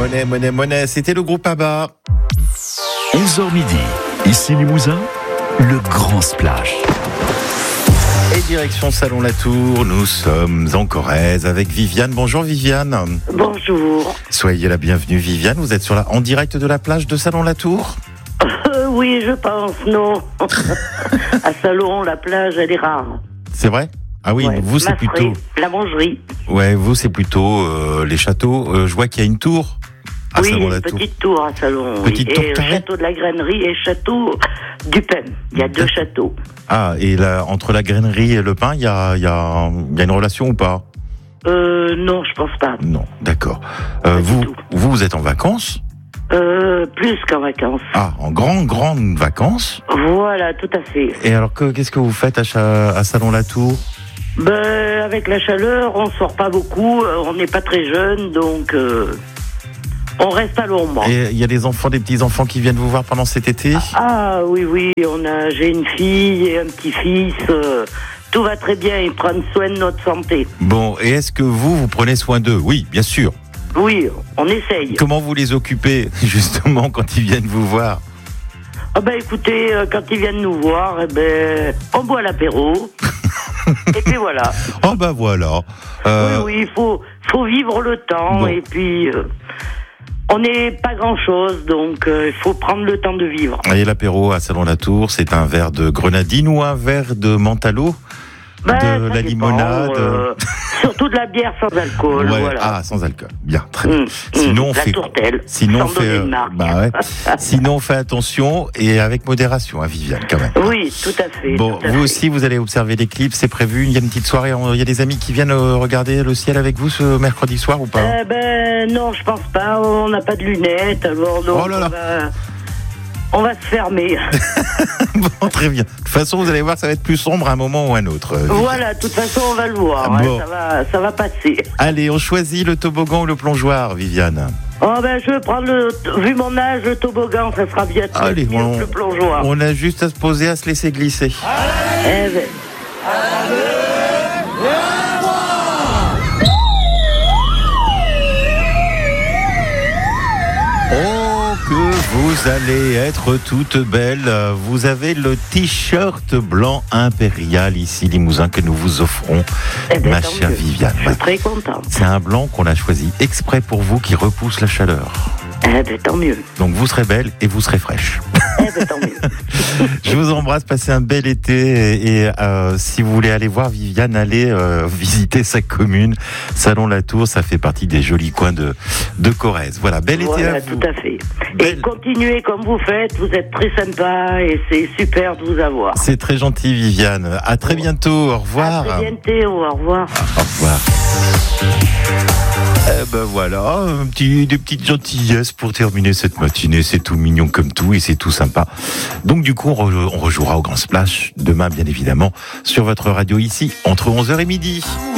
Monnaie, c'était le groupe ABBA. 11h midi, ici Limousin, le grand splash. Et direction Salon Latour, nous sommes en Corrèze avec Viviane. Bonjour Viviane. Bonjour. Soyez la bienvenue Viviane, vous êtes en direct de la plage de Salon Latour ? Oui, je pense, non. À Salon, la plage, elle est rare. C'est vrai ? Ah oui, Ouais, vous c'est Masseray, plutôt... la mangerie. Ouais, vous c'est plutôt les châteaux. Je vois qu'il y a une tour à Oui, il y Salon a une Latour. petite tour à Salon. Petite oui. tour Et carrée. château de la Grainerie et château du Pen. Il y a deux châteaux. Ah, et là, entre la grainerie et le pain, il y a une relation ou pas ? Non, je pense pas. Non, d'accord. du Vous, tout. vous êtes en vacances ? Plus qu'en vacances. Ah, en grandes vacances. Voilà, tout à fait. Et alors, qu'est-ce que vous faites à Salon Latour ? Ben, avec la chaleur, on sort pas beaucoup, on n'est pas très jeune, donc on reste à l'ombre. Et il y a des petits-enfants qui viennent vous voir pendant cet été ? Ah oui, j'ai une fille et un petit-fils. Tout va très bien, ils prennent soin de notre santé. Bon, et est-ce que vous prenez soin d'eux ? Oui, bien sûr. Oui, on essaye. Comment vous les occupez, justement, quand ils viennent vous voir ? Ah ben écoutez, quand ils viennent nous voir, on boit l'apéro. Et puis voilà. Oh bah voilà. Oui, il faut vivre le temps. Bon. Et puis, on n'est pas grand-chose, donc il faut prendre le temps de vivre. Et l'apéro à Salon Latour, c'est un verre de grenadine ou un verre de mentalo ? Ben, de ça la dépend, limonade surtout de la bière sans alcool, Ouais, voilà. Ah, sans alcool. Bien, très bien. Sinon, on la fait... tourtelle, Sinon, sans on fait... donner de marque. ouais. Sinon, on fait attention et avec modération, hein, Viviane, quand même. Oui, tout à fait. Bon, tout à vous fait. aussi, vous allez observer les clips, c'est prévu. Il y a une petite soirée, il y a des amis qui viennent regarder le ciel avec vous ce mercredi soir ou pas ? Non, je pense pas. On n'a pas de lunettes, alors donc Oh là là. on va se fermer. Bon, très bien. De toute façon, vous allez voir, ça va être plus sombre à un moment ou à un autre. Viviane. Voilà, de toute façon, on va le voir. Bon. Ça va passer. Allez, on choisit le toboggan ou le plongeoir, Viviane. Oh je vais prendre vu mon âge, le toboggan, ça sera bien Allez, mieux que le plongeoir. on a juste à se poser, à se laisser glisser. Eh ben, Oh, que vous allez être toute belle. Vous avez le t-shirt blanc impérial ici, Limousin, que nous vous offrons, ma tant chère mieux. Viviane. Je suis très contente. C'est un blanc qu'on a choisi exprès pour vous, qui repousse la chaleur. Tant mieux. Donc vous serez belle et vous serez fraîche. Tant mieux. Je vous embrasse, passez un bel été et si vous voulez aller voir Viviane, allez visiter sa commune. Salon Latour, ça fait partie des jolis coins de Corrèze. Voilà, bel été Voilà, à vous. tout à fait. Belle- Et continuez comme vous faites, vous êtes très sympa et c'est super de vous avoir. C'est très gentil Viviane. À très bientôt, au revoir. À très bientôt, au revoir. Au revoir. Eh ben voilà, des petites gentillesses pour terminer cette matinée. C'est tout mignon comme tout et c'est tout sympa. Donc du coup, on rejouera au Grand Splash demain, bien évidemment, sur votre radio ici, entre 11h et midi.